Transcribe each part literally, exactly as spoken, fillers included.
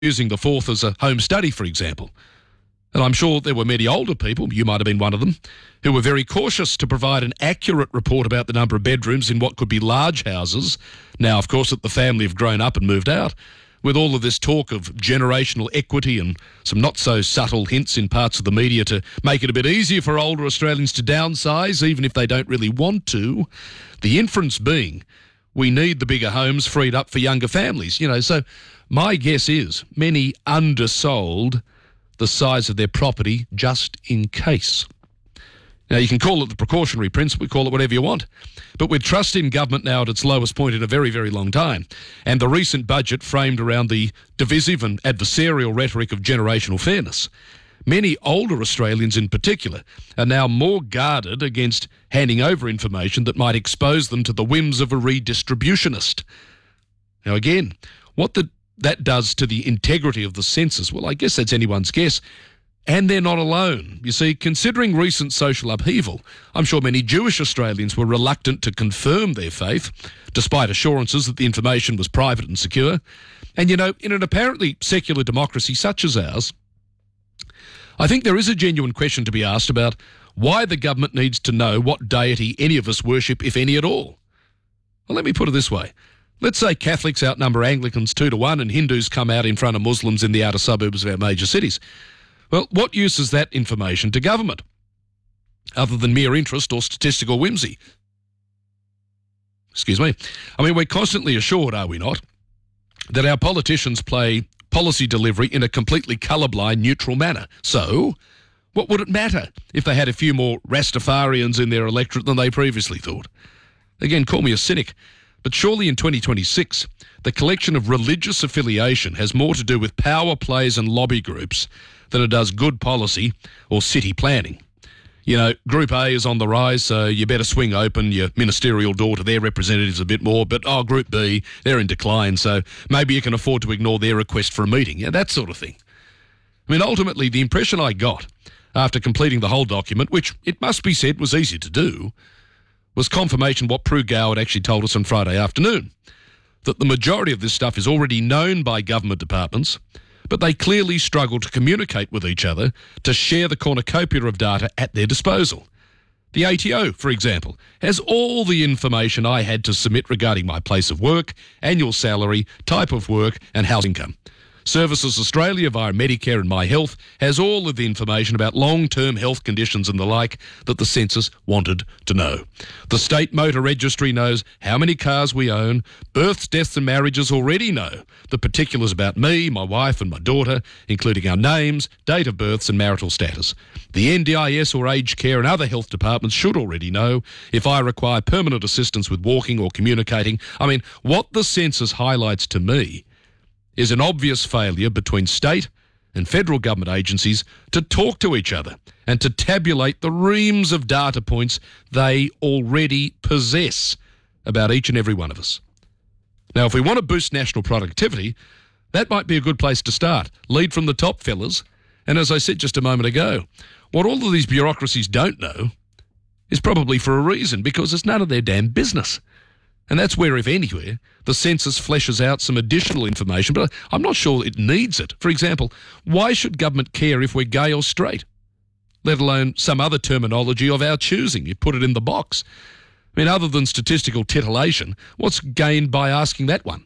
using the fourth as a home study, for example. And I'm sure there were many older people, you might have been one of them, who were very cautious to provide an accurate report about the number of bedrooms in what could be large houses. Now, of course, that the family have grown up and moved out, with all of this talk of generational equity and some not-so-subtle hints in parts of the media to make it a bit easier for older Australians to downsize, even if they don't really want to. The inference being, we need the bigger homes freed up for younger families. You know, so my guess is many undersold the size of their property just in case. Now, you can call it the precautionary principle, call it whatever you want, but with trust in government now at its lowest point in a very, very long time, and the recent budget framed around the divisive and adversarial rhetoric of generational fairness, many older Australians in particular are now more guarded against handing over information that might expose them to the whims of a redistributionist. Now, again, what the, that does to the integrity of the census, well, I guess that's anyone's guess. And they're not alone. You see, considering recent social upheaval, I'm sure many Jewish Australians were reluctant to confirm their faith, despite assurances that the information was private and secure. And, you know, in an apparently secular democracy such as ours, I think there is a genuine question to be asked about why the government needs to know what deity any of us worship, if any at all. Well, let me put it this way. Let's say Catholics outnumber Anglicans two to one and Hindus come out in front of Muslims in the outer suburbs of our major cities. Well, what use is that information to government, other than mere interest or statistical whimsy? Excuse me. I mean, we're constantly assured, are we not, that our politicians play policy delivery in a completely colourblind, neutral manner. So, what would it matter if they had a few more Rastafarians in their electorate than they previously thought? Again, call me a cynic, but surely in twenty twenty-six, the collection of religious affiliation has more to do with power plays and lobby groups than it does good policy or city planning. You know, Group A is on the rise, so you better swing open your ministerial door to their representatives a bit more, but, oh, Group B, they're in decline, so maybe you can afford to ignore their request for a meeting. Yeah, that sort of thing. I mean, ultimately, the impression I got after completing the whole document, which it must be said was easy to do, was confirmation what Prue Gow had actually told us on Friday afternoon, that the majority of this stuff is already known by government departments, but they clearly struggle to communicate with each other to share the cornucopia of data at their disposal. The A T O, for example, has all the information I had to submit regarding my place of work, annual salary, type of work and house income. Services Australia via Medicare and My Health has all of the information about long-term health conditions and the like that the census wanted to know. The State Motor Registry knows how many cars we own. Births, deaths and marriages already know the particulars about me, my wife and my daughter, including our names, date of births and marital status. The N D I S or aged care and other health departments should already know if I require permanent assistance with walking or communicating. I mean, what the census highlights to me is an obvious failure between state and federal government agencies to talk to each other and to tabulate the reams of data points they already possess about each and every one of us. Now, if we want to boost national productivity, that might be a good place to start. Lead from the top, fellas. And as I said just a moment ago, what all of these bureaucracies don't know is probably for a reason, because it's none of their damn business. And that's where, if anywhere, the census fleshes out some additional information, but I'm not sure it needs it. For example, why should government care if we're gay or straight, let alone some other terminology of our choosing? You put it in the box. I mean, other than statistical titillation, what's gained by asking that one?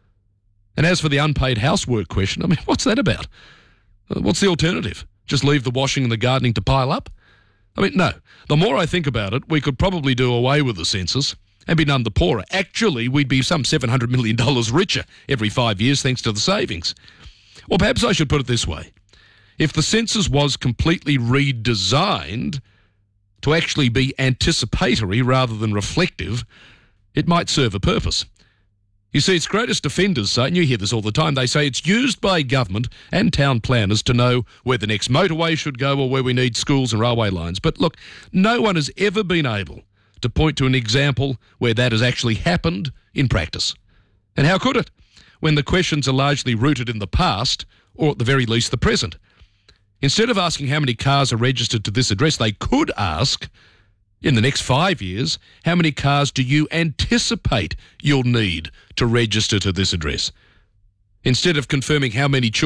And as for the unpaid housework question, I mean, what's that about? What's the alternative? Just leave the washing and the gardening to pile up? I mean, no. The more I think about it, we could probably do away with the census and be none the poorer. Actually, we'd be some seven hundred million dollars richer every five years thanks to the savings. Or perhaps I should put it this way. If the census was completely redesigned to actually be anticipatory rather than reflective, it might serve a purpose. You see, its greatest offenders say, and you hear this all the time, they say it's used by government and town planners to know where the next motorway should go or where we need schools and railway lines. But look, no one has ever been able to point to an example where that has actually happened in practice. And how could it, when the questions are largely rooted in the past, or at the very least the present? Instead of asking how many cars are registered to this address, they could ask, in the next five years, how many cars do you anticipate you'll need to register to this address? Instead of confirming how many children